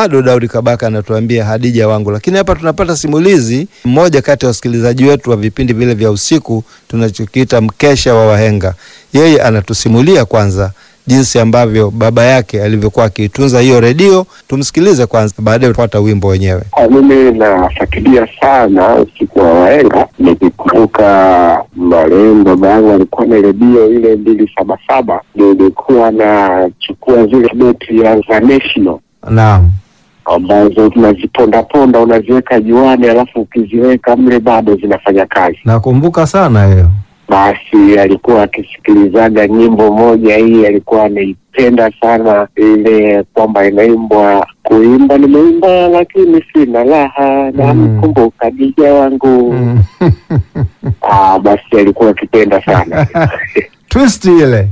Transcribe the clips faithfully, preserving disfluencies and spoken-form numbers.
bado Daudi Kabaka anatuambia Hadija wangu. Lakini hapa tunapata simulizi mmoja kati ya wasikilizaji wetu wa vipindi vile vya usiku tunachokiita mkesha wa wahenga. Yeye anatusimulia kwanza jinsi ambavyo baba yake alivyokuwa akiitunza hiyo redio. Tumsikilize kwanza, baadaye tupata wimbo wenyewe. Mimi nafuatilia sana usiku wa wahenga, nikikumbuka marehemu baba yangu alikuwa na redio ile mbili saba saba, nilikuwa na chukua zile beti ya National. Naam. Ambazo tunaziponda ponda, unaziweka juani, alafu ukiziweka mle bado zinafanya kazi. Nakumbuka sana hiyo. Basi alikuwa akisikilizaga nyimbo moja hii, alikuwa anaipenda sana ile kwamba inaimbwa, kuimba nimeimba lakini sina raha, na mkumbuka Hadija wangu. Mm. Ah, basi alikuwa akipenda sana. Twist ile.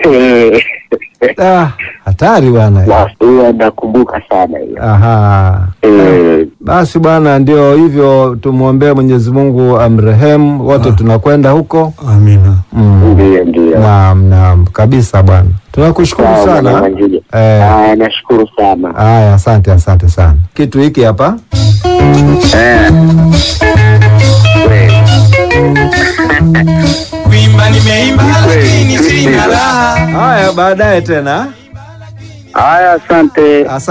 Ah, hatari bwana. Basi nakumbuka sana hiyo. Aha. Eh, basi bwana, ndio hivyo, tumuombee Mwenyezi Mungu amrehemu wote. Ah. Tunakwenda huko. Amina. Mm. Ndio ndio. Naam, naam, kabisa bwana. Tunakushukuru sana. Eh, ah, nashukuru sana. Haya, asante asante sana. Kitu hiki hapa. Eh. Kuimba nimeimba lakini sina raha. Haya, baadaye tena. Haya, asante. Asante.